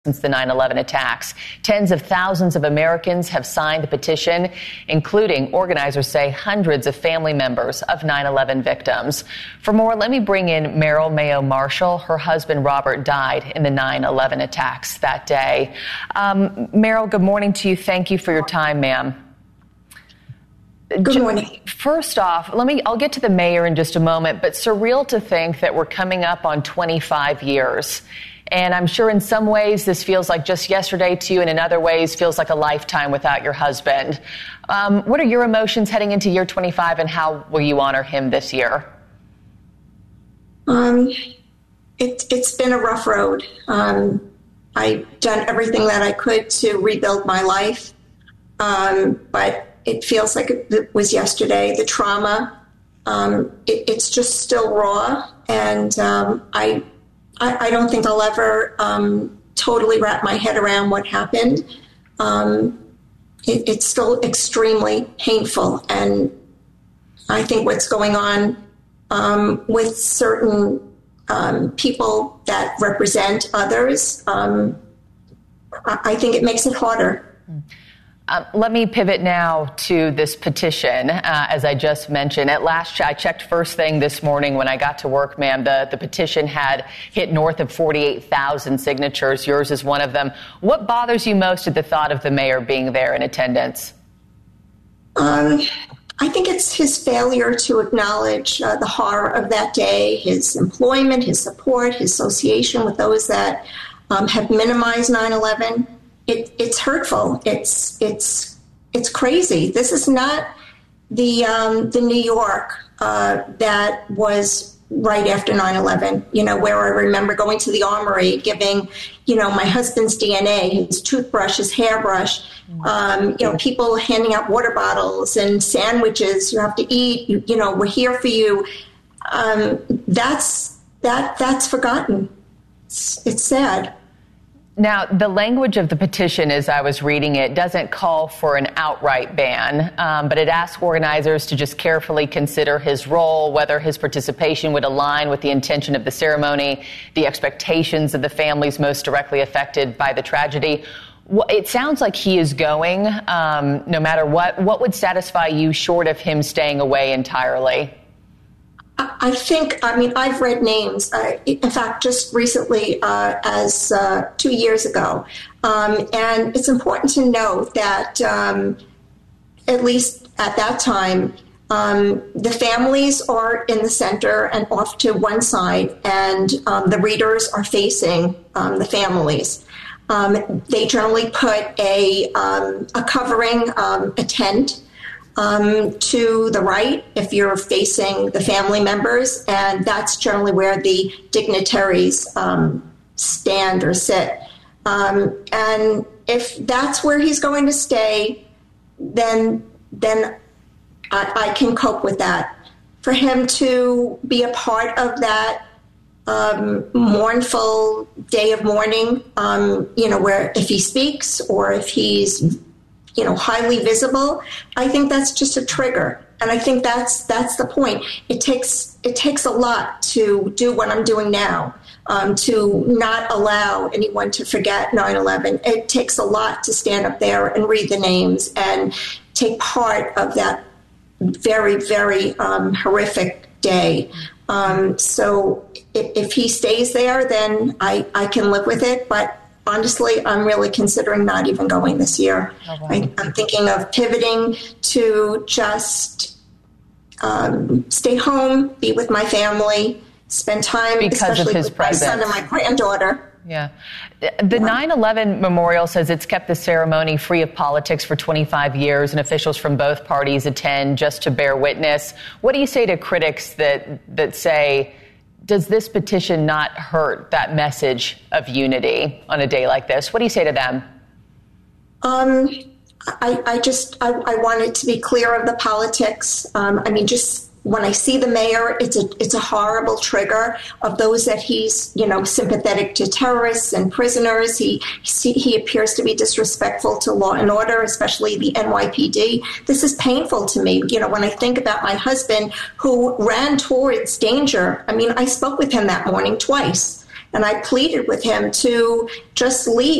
since the 9/11 attacks. Tens of thousands of Americans have signed the petition, including, organizers say, hundreds of family members of 9/11 victims. For more, let me bring in Meryl Mayo Marshall. Her husband, Robert, died in the 9/11 attacks that day. Meryl, good morning to you. Thank you for your time, ma'am. Good morning. First off, I'll get to the mayor in just a moment, but surreal to think that we're coming up on 25 years. And I'm sure in some ways this feels like just yesterday to you, and in other ways feels like a lifetime without your husband. What are your emotions heading into year 25, and how will you honor him this year? It's been a rough road. I've done everything that I could to rebuild my life, but it feels like it was yesterday. The trauma, it's just still raw, and I don't think I'll ever totally wrap my head around what happened. It's still extremely painful, and I think what's going on with certain people that represent others, I think it makes it harder. Let me pivot now to this petition, as I just mentioned. At last, I checked first thing this morning when I got to work, ma'am. The petition had hit north of 48,000 signatures. Yours is one of them. What bothers you most at the thought of the mayor being there in attendance? I think it's his failure to acknowledge the horror of that day, his employment, his support, his association with those that have minimized 9/11. It's hurtful. It's crazy. This is not the New York that was right after 9/11. Where I remember going to the armory, giving my husband's DNA, his toothbrush, his hairbrush. People handing out water bottles and sandwiches. You have to eat. We're here for you. That's forgotten. It's sad. Now, the language of the petition, as I was reading it, doesn't call for an outright ban, but it asks organizers to just carefully consider his role, whether his participation would align with the intention of the ceremony, the expectations of the families most directly affected by the tragedy. It sounds like he is going, no matter what. What would satisfy you short of him staying away entirely? I've read names, in fact, just recently, as 2 years ago. And it's important to note that, at least at that time, the families are in the center and off to one side, and the readers are facing the families. They generally put a covering, a tent, to the right if you're facing the family members, and that's generally where the dignitaries stand or sit. And if that's where he's going to stay, then I can cope with that. For him to be a part of that mournful day of mourning, where if he speaks or if he's highly visible, I think that's just a trigger. And I think that's the point. It takes a lot to do what I'm doing now, to not allow anyone to forget 9/11. It takes a lot to stand up there and read the names and take part of that very, very horrific day. So if he stays there, then I can live with it. But honestly, I'm really considering not even going this year. Oh, wow. I'm thinking of pivoting to just stay home, be with my family, spend time, because especially of his with presence. my son and my granddaughter. Yeah. The 9/11 memorial says it's kept the ceremony free of politics for 25 years, and officials from both parties attend just to bear witness. What do you say to critics that say, does this petition not hurt that message of unity on a day like this? What do you say to them? I want it to be clear of the politics. Just when I see the mayor, it's a horrible trigger of those that he's, sympathetic to terrorists and prisoners. He appears to be disrespectful to law and order, especially the NYPD. This is painful to me. When I think about my husband who ran towards danger, I spoke with him that morning twice. and I pleaded with him to just leave.